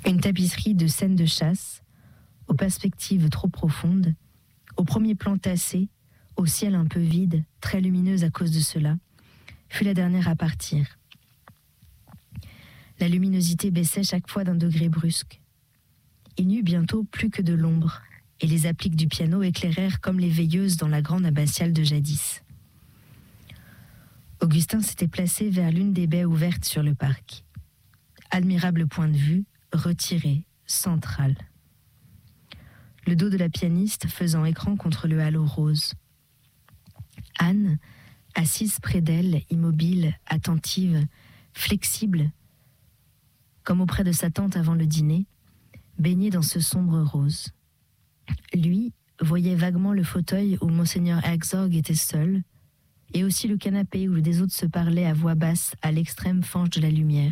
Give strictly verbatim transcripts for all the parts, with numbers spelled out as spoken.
Une tapisserie de scènes de chasse, aux perspectives trop profondes, au premier plan tassé, au ciel un peu vide, très lumineuse à cause de cela, fut la dernière à partir. La luminosité baissait chaque fois d'un degré brusque. Il n'y eut bientôt plus que de l'ombre, et les appliques du piano éclairèrent comme les veilleuses dans la grande abbatiale de jadis. Augustin s'était placé vers l'une des baies ouvertes sur le parc. Admirable point de vue, retiré, central. Le dos de la pianiste faisant écran contre le halo rose. Anne, assise près d'elle, immobile, attentive, flexible, comme auprès de sa tante avant le dîner, baignée dans ce sombre rose. Lui voyait vaguement le fauteuil où Monseigneur Herzog était seul, et aussi le canapé où des autres se parlaient à voix basse à l'extrême fange de la lumière.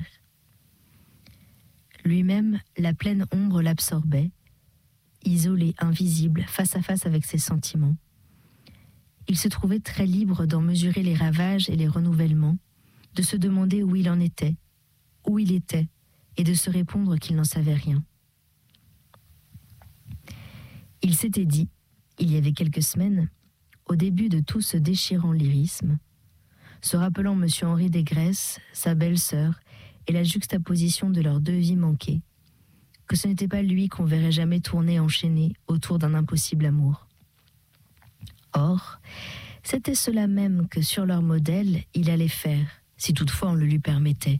Lui-même, la pleine ombre l'absorbait, isolé, invisible, face à face avec ses sentiments. Il se trouvait très libre d'en mesurer les ravages et les renouvellements, de se demander où il en était, où il était, et de se répondre qu'il n'en savait rien. Il s'était dit, il y avait quelques semaines, au début de tout ce déchirant lyrisme, se rappelant M. Henri Desgresses, sa belle-sœur, et la juxtaposition de leurs deux vies manquées, que ce n'était pas lui qu'on verrait jamais tourner enchaîné autour d'un impossible amour. Or, c'était cela même que sur leur modèle il allait faire, si toutefois on le lui permettait.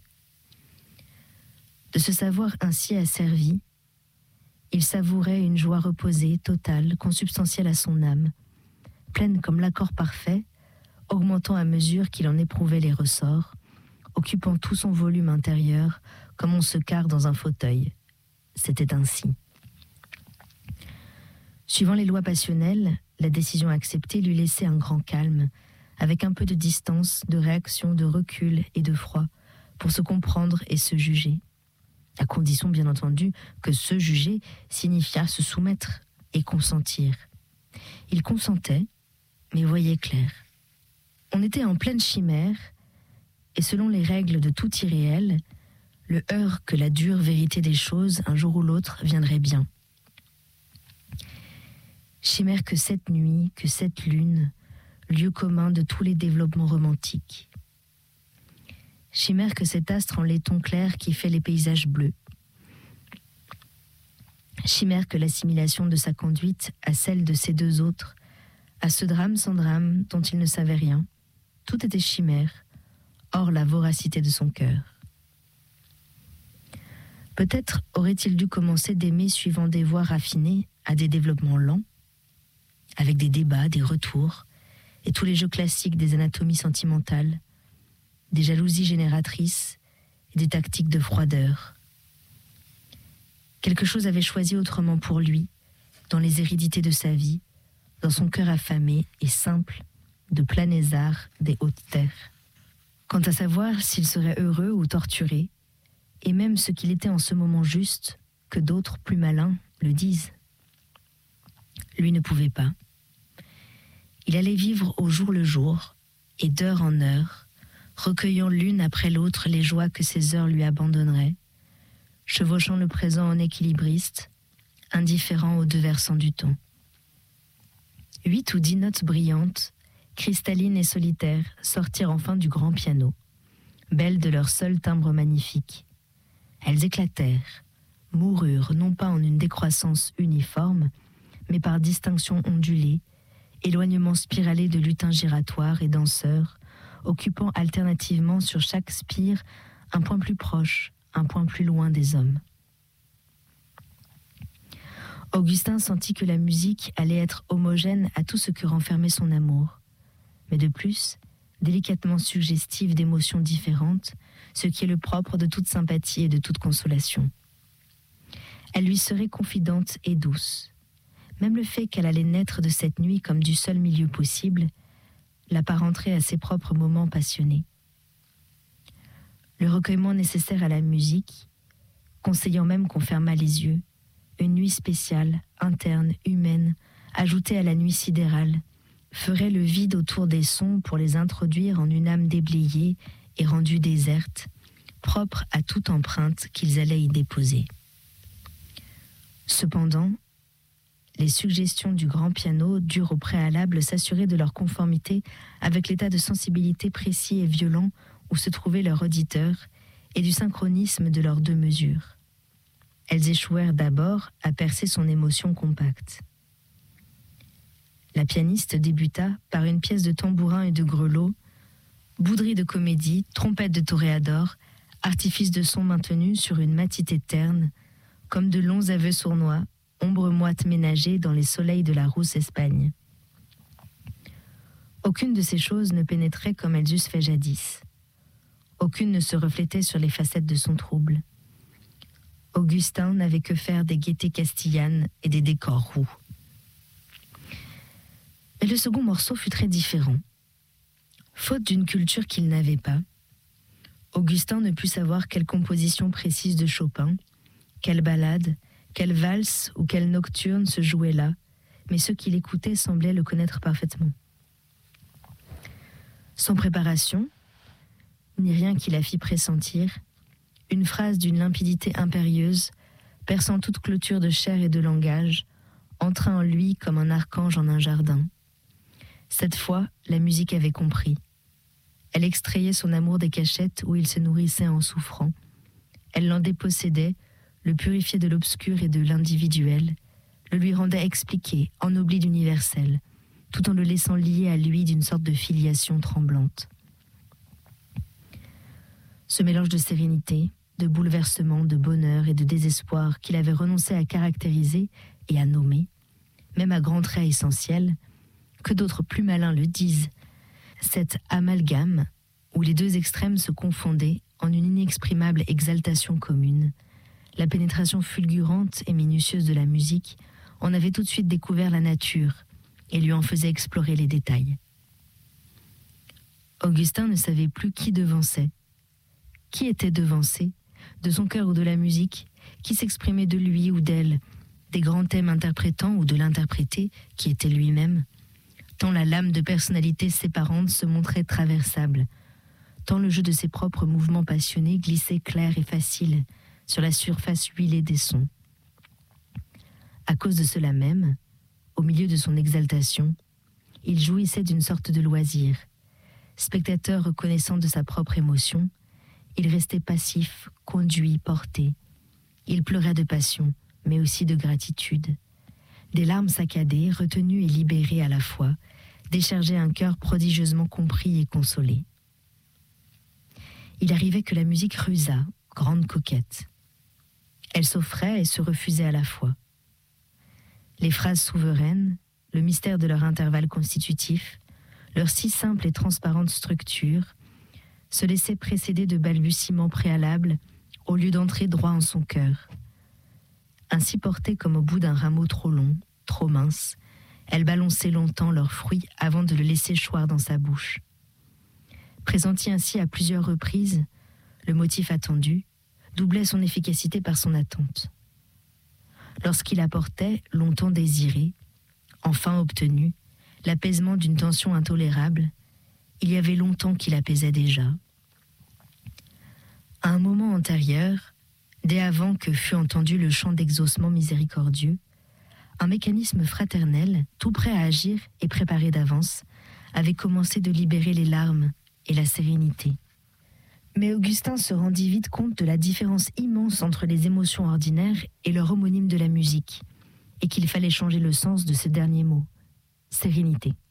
De se savoir ainsi asservi, il savourait une joie reposée, totale, consubstantielle à son âme, pleine comme l'accord parfait, augmentant à mesure qu'il en éprouvait les ressorts, occupant tout son volume intérieur comme on se carre dans un fauteuil. C'était ainsi. Suivant les lois passionnelles, la décision acceptée lui laissait un grand calme, avec un peu de distance, de réaction, de recul et de froid, pour se comprendre et se juger. À condition, bien entendu, que se juger signifiât se soumettre et consentir. Il consentait, mais voyait clair. On était en pleine chimère, et selon les règles de tout irréel, le heurt que la dure vérité des choses, un jour ou l'autre, viendrait bien. Chimère que cette nuit, que cette lune, lieu commun de tous les développements romantiques. Chimère que cet astre en laiton clair qui fait les paysages bleus. Chimère que l'assimilation de sa conduite à celle de ces deux autres, à ce drame sans drame dont il ne savait rien, tout était chimère, hors la voracité de son cœur. Peut-être aurait-il dû commencer d'aimer suivant des voies raffinées à des développements lents, avec des débats, des retours, et tous les jeux classiques des anatomies sentimentales, des jalousies génératrices et des tactiques de froideur. Quelque chose avait choisi autrement pour lui, dans les hérédités de sa vie, dans son cœur affamé et simple de Planézard des hautes terres. Quant à savoir s'il serait heureux ou torturé, et même ce qu'il était en ce moment juste, que d'autres plus malins le disent. Lui ne pouvait pas. Il allait vivre au jour le jour, et d'heure en heure, recueillant l'une après l'autre les joies que ces heures lui abandonneraient, chevauchant le présent en équilibriste, indifférent aux deux versants du temps. Huit ou dix notes brillantes, cristallines et solitaires, sortirent enfin du grand piano, belles de leur seul timbre magnifique. Elles éclatèrent, moururent non pas en une décroissance uniforme, mais par distinction ondulée, éloignement spiralé de lutins giratoires et danseurs, occupant alternativement sur chaque spire un point plus proche, un point plus loin des hommes. Augustin sentit que la musique allait être homogène à tout ce que renfermait son amour, mais de plus, délicatement suggestive d'émotions différentes, ce qui est le propre de toute sympathie et de toute consolation. Elle lui serait confidente et douce. Même le fait qu'elle allait naître de cette nuit comme du seul milieu possible, l'apparenterait à ses propres moments passionnés. Le recueillement nécessaire à la musique, conseillant même qu'on fermât les yeux, une nuit spéciale, interne, humaine, ajoutée à la nuit sidérale, ferait le vide autour des sons pour les introduire en une âme déblayée et rendue déserte, propre à toute empreinte qu'ils allaient y déposer. Cependant, les suggestions du grand piano durent au préalable s'assurer de leur conformité avec l'état de sensibilité précis et violent où se trouvait leur auditeur et du synchronisme de leurs deux mesures. Elles échouèrent d'abord à percer son émotion compacte. La pianiste débuta par une pièce de tambourin et de grelot, bouderie de comédie, trompette de toréador, artifice de son maintenu sur une matité terne, comme de longs aveux sournois, ombre moite ménagée dans les soleils de la rousse Espagne. Aucune de ces choses ne pénétrait comme elles eussent fait jadis. Aucune ne se reflétait sur les facettes de son trouble. Augustin n'avait que faire des gaietés castillanes et des décors roux. Mais le second morceau fut très différent. Faute d'une culture qu'il n'avait pas, Augustin ne put savoir quelle composition précise de Chopin, quelle ballade, quelle valse ou quelle nocturne se jouait là, mais ceux qui l'écoutaient semblaient le connaître parfaitement. Sans préparation, ni rien qui la fit pressentir, une phrase d'une limpidité impérieuse, perçant toute clôture de chair et de langage, entra en lui comme un archange en un jardin. Cette fois, la musique avait compris. Elle extrayait son amour des cachettes où il se nourrissait en souffrant. Elle l'en dépossédait, le purifiait de l'obscur et de l'individuel, le lui rendait expliqué, ennobli d'universel, tout en le laissant lié à lui d'une sorte de filiation tremblante. Ce mélange de sérénité, de bouleversement, de bonheur et de désespoir qu'il avait renoncé à caractériser et à nommer, même à grands traits essentiels, que d'autres plus malins le disent, cet amalgame où les deux extrêmes se confondaient en une inexprimable exaltation commune, la pénétration fulgurante et minutieuse de la musique en avait tout de suite découvert la nature et lui en faisait explorer les détails. Augustin ne savait plus qui devançait. Qui était devancé, de son cœur ou de la musique, qui s'exprimait de lui ou d'elle, des grands thèmes interprétants ou de l'interprété, qui était lui-même, tant la lame de personnalité séparante se montrait traversable, tant le jeu de ses propres mouvements passionnés glissait clair et facile sur la surface huilée des sons. À cause de cela même, au milieu de son exaltation, il jouissait d'une sorte de loisir. Spectateur reconnaissant de sa propre émotion, il restait passif, conduit, porté. Il pleurait de passion, mais aussi de gratitude. Des larmes saccadées, retenues et libérées à la fois, déchargeaient un cœur prodigieusement compris et consolé. Il arrivait que la musique rusât, grande coquette. Elle s'offrait et se refusait à la fois. Les phrases souveraines, le mystère de leur intervalle constitutif, leur si simple et transparente structure, se laissaient précéder de balbutiements préalables au lieu d'entrer droit en son cœur. Ainsi portées comme au bout d'un rameau trop long, trop mince, elles balançaient longtemps leurs fruits avant de le laisser choir dans sa bouche. Pressenti ainsi à plusieurs reprises, le motif attendu doublait son efficacité par son attente. Lorsqu'il apportait, longtemps désiré, enfin obtenu, l'apaisement d'une tension intolérable, il y avait longtemps qu'il apaisait déjà. À un moment antérieur, dès avant que fût entendu le chant d'exaucement miséricordieux, un mécanisme fraternel, tout prêt à agir et préparé d'avance, avait commencé de libérer les larmes et la sérénité. Mais Augustin se rendit vite compte de la différence immense entre les émotions ordinaires et leur homonyme de la musique, et qu'il fallait changer le sens de ce dernier mot, sérénité.